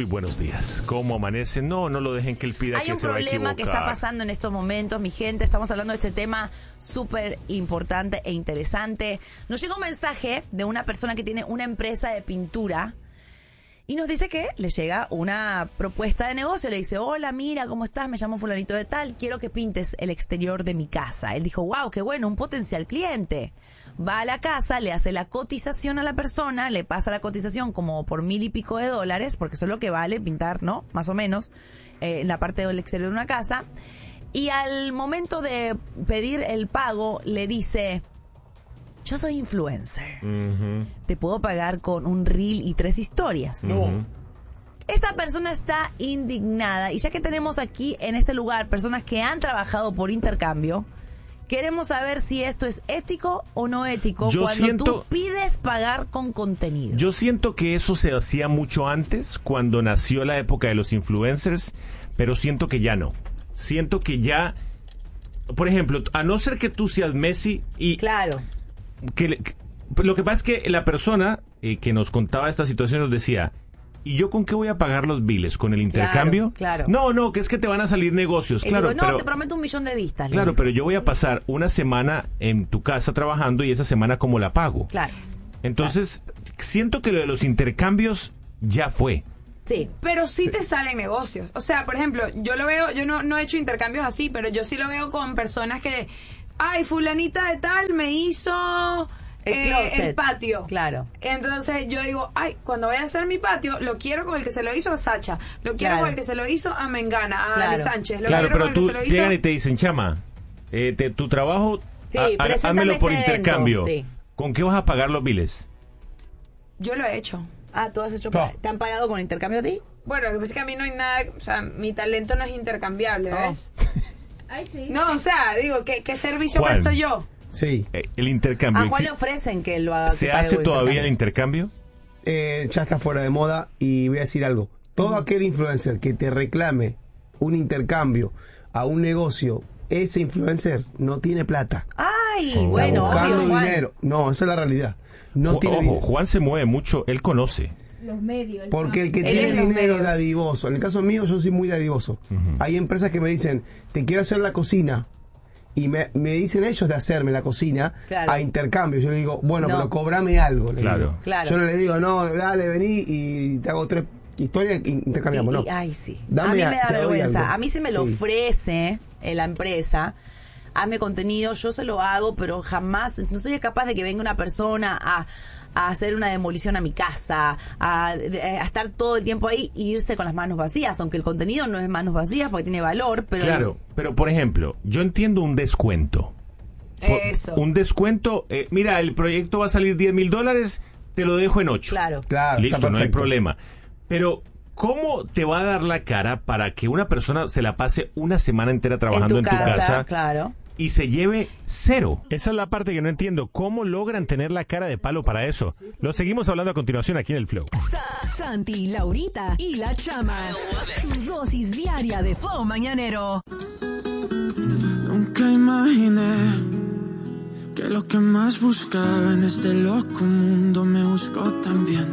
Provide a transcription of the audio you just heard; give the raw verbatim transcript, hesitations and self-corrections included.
buenos días. ¿Cómo amanece? No, no lo dejen que él pida que se va a equivocar. Hay un problema que está pasando en estos momentos, mi gente. Estamos hablando de este tema súper importante e interesante. Nos llegó un mensaje de una persona que tiene una empresa de pintura y nos dice que le llega una propuesta de negocio. Le dice, hola, mira, ¿cómo estás? Me llamo fulanito de tal. Quiero que pintes el exterior de mi casa. Él dijo, wow, qué bueno, un potencial cliente. Va a la casa, le hace la cotización a la persona, le pasa la cotización como por mil y pico de dólares, porque eso es lo que vale pintar, ¿no? Más o menos, eh, en la parte del exterior de una casa. Y al momento de pedir el pago, le dice, yo soy influencer. Uh-huh. Te puedo pagar con un reel y tres historias. Uh-huh. Esta persona está indignada. Y ya que tenemos aquí en este lugar personas que han trabajado por intercambio, queremos saber si esto es ético o no ético yo cuando siento, tú pides pagar con contenido. Yo siento que eso se hacía mucho antes, cuando nació la época de los influencers, pero siento que ya no. Siento que ya, por ejemplo, a no ser que tú seas Messi y... Claro. Que, que, lo que pasa es que la persona eh, que nos contaba esta situación nos decía... ¿Y yo con qué voy a pagar los biles? ¿Con el intercambio? Claro, claro. No, no, que es que te van a salir negocios. Y claro, digo, no, pero, te prometo un millón de vistas. Claro, pero yo voy a pasar una semana en tu casa trabajando y esa semana como la pago. Claro. Entonces, claro. Siento que lo de los intercambios ya fue. Sí. Pero sí te salen negocios. O sea, por ejemplo, yo lo veo, yo no, no he hecho intercambios así, pero yo sí lo veo con personas que, ay, fulanita de tal me hizo... El, eh, el patio. Claro. Entonces yo digo, ay, cuando voy a hacer mi patio, lo quiero con el que se lo hizo a Sacha, lo quiero claro. con el que se lo hizo a Mengana, a claro. Ale Sánchez, lo claro, quiero pero con tú el que se lo hizo... llegan y te dicen, chama, eh, te, tu trabajo, sí, a, házmelo por este intercambio. Sí. ¿Con qué vas a pagar los biles? Yo lo he hecho. Ah, ¿tú has hecho? No. ¿Te han pagado con intercambio a ti? Bueno, lo que pasa es que a mí no hay nada, o sea, mi talento no es intercambiable, ¿ves? Oh. Ay, sí. No, o sea, digo, ¿qué, qué servicio Juan. presto yo? Sí. Eh, el intercambio. ¿A cuál le ofrecen que lo haga? ¿Se hace todavía el intercambio? Eh, ya está fuera de moda y voy a decir algo. Todo uh-huh. aquel influencer que te reclame un intercambio a un negocio, ese influencer no tiene plata. Ay, oh. bueno, está buscando obvio, dinero. No, esa es la realidad. No o, tiene ojo, dinero. Juan se mueve mucho, él conoce. Los medios. El Porque el que Él tiene es dinero es dadivoso. En el caso mío, yo soy muy dadivoso. Uh-huh. Hay empresas que me dicen, te quiero hacer la cocina. Y me, me dicen ellos de hacerme la cocina claro. a intercambio. Yo le digo, bueno, no. pero cobrame algo. Le claro. Digo. claro. Yo no le digo, no, dale, vení y te hago tres historias y intercambiamos. Y, no. y, ay, sí. Dame a mí a, me da vergüenza. A mí se me lo sí. ofrece eh, la empresa. Hazme contenido, yo se lo hago, pero jamás, no soy capaz de que venga una persona a... a hacer una demolición a mi casa, a, a estar todo el tiempo ahí e irse con las manos vacías, aunque el contenido no es manos vacías porque tiene valor, pero... Claro, pero por ejemplo, yo entiendo un descuento. Por, Eso. Un descuento, eh, mira, el proyecto va a salir diez mil dólares, te lo dejo en ocho. Claro. Claro, listo, no hay problema. Pero, ¿cómo te va a dar la cara para que una persona se la pase una semana entera trabajando en tu, en tu casa, casa claro. y se lleve cero? Esa es la parte que no entiendo. ¿Cómo logran tener la cara de palo para eso? Lo seguimos hablando a continuación aquí en el Flow. Sa- Santi, Laurita y la Chama. Tu dosis diaria de Flow mañanero. Nunca imaginé que lo que más buscaba en este loco mundo me buscó también.